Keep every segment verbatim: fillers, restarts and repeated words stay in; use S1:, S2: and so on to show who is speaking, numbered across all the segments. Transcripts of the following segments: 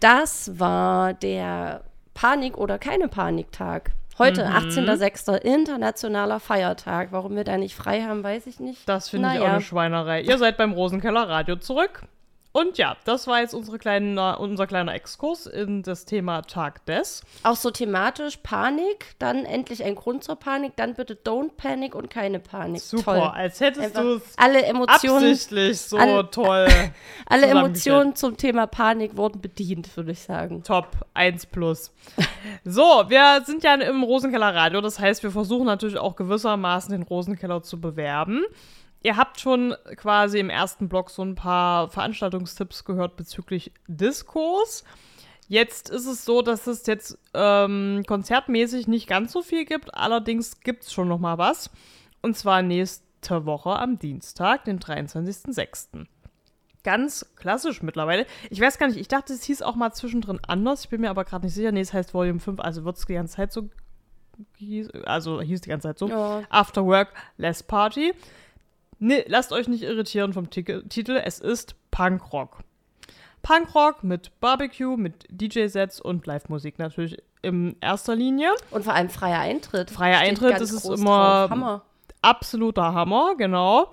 S1: Das war der Panik- oder keine Paniktag. Heute, mhm. achtzehnter sechster internationaler Feiertag. Warum wir da nicht frei haben, weiß ich nicht.
S2: Das finde naja. ich auch eine Schweinerei. Ihr seid beim Rosenkeller Radio zurück. Und ja, das war jetzt unsere kleine, unser kleiner Exkurs in das Thema Tag des.
S1: Auch so thematisch Panik, dann endlich ein Grund zur Panik, dann bitte don't panic und keine Panik.
S2: Super,
S1: toll.
S2: Als hättest du es
S1: alle Emotionen,
S2: absichtlich so
S1: alle,
S2: toll
S1: Alle Emotionen zum Thema Panik wurden bedient, würde ich sagen.
S2: Top, eins plus. So, wir sind ja im Rosenkeller Radio, das heißt, wir versuchen natürlich auch gewissermaßen den Rosenkeller zu bewerben. Ihr habt schon quasi im ersten Blog so ein paar Veranstaltungstipps gehört bezüglich Diskos. Jetzt ist es so, dass es jetzt ähm, konzertmäßig nicht ganz so viel gibt. Allerdings gibt es schon noch mal was. Und zwar nächste Woche am Dienstag, den dreiundzwanzigsten sechsten Ganz klassisch mittlerweile. Ich weiß gar nicht, ich dachte, es hieß auch mal zwischendrin anders. Ich bin mir aber gerade nicht sicher. Nee, es heißt Volume fünf, also wird es die ganze Zeit so hieß, also hieß die ganze Zeit so.
S1: Ja.
S2: After Work, Less Party. Nee, lasst euch nicht irritieren vom T- Titel. Es ist Punkrock. Punkrock mit Barbecue, mit D J-Sets und Live-Musik natürlich in erster Linie.
S1: Und vor allem freier Eintritt.
S2: Freier Eintritt, das ist immer
S1: Hammer.
S2: Absoluter Hammer, genau.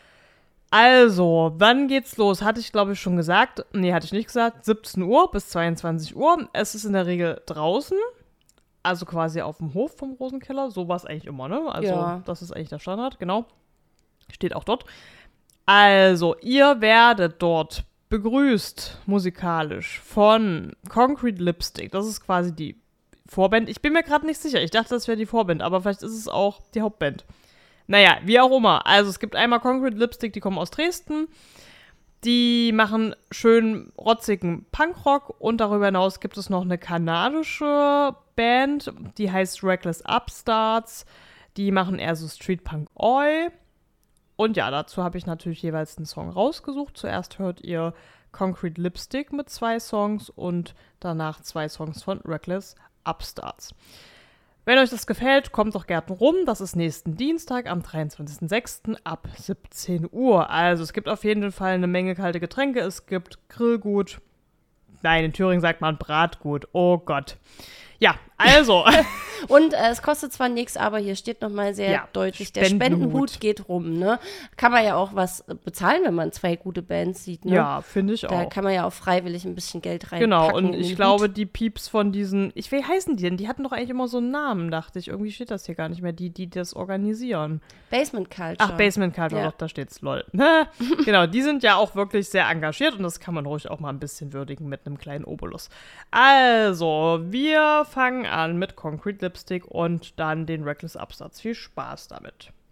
S2: Also, wann geht's los? Hatte ich, glaube ich, schon gesagt. Nee, hatte ich nicht gesagt. siebzehn Uhr bis zweiundzwanzig Uhr. Es ist in der Regel draußen. Also quasi auf dem Hof vom Rosenkeller. So war es eigentlich immer, ne? Also, ja. Das ist eigentlich der Standard, genau. Steht auch dort. Also, ihr werdet dort begrüßt musikalisch von Concrete Lipstick. Das ist quasi die Vorband. Ich bin mir gerade nicht sicher. Ich dachte, das wäre die Vorband, aber vielleicht ist es auch die Hauptband. Naja, wie auch immer. Also, es gibt einmal Concrete Lipstick, die kommen aus Dresden. Die machen schön rotzigen Punkrock und darüber hinaus gibt es noch eine kanadische Band, die heißt Reckless Upstarts. Die machen eher so Street Punk Oi. Und ja, dazu habe ich natürlich jeweils einen Song rausgesucht. Zuerst hört ihr Concrete Lipstick mit zwei Songs und danach zwei Songs von Reckless Upstarts. Wenn euch das gefällt, kommt doch gerne rum. Das ist nächsten Dienstag am dreiundzwanzigsten sechsten ab siebzehn Uhr. Also es gibt auf jeden Fall eine Menge kalte Getränke. Es gibt Grillgut. Nein, in Thüringen sagt man Bratgut. Oh Gott. Ja, also.
S1: Und äh, es kostet zwar nichts, aber hier steht nochmal sehr ja, deutlich, der Spendenhut. Spendenhut geht rum, ne? Kann man ja auch was bezahlen, wenn man zwei gute Bands sieht, ne?
S2: Ja, finde ich auch.
S1: Da kann man ja auch freiwillig ein bisschen Geld reinpacken.
S2: Genau, und ich glaube, Hut. Die Pieps von diesen, ich wie heißen die denn? Die hatten doch eigentlich immer so einen Namen, dachte ich. Irgendwie steht das hier gar nicht mehr, die, die das organisieren.
S1: Basement Culture.
S2: Ach, Basement Culture, ja. Doch, da steht's, lol. Genau, die sind ja auch wirklich sehr engagiert und das kann man ruhig auch mal ein bisschen würdigen mit einem kleinen Obolus. Also, wir fangen an mit Concrete Lipstick und dann den Reckless Upstarts. Viel Spaß damit.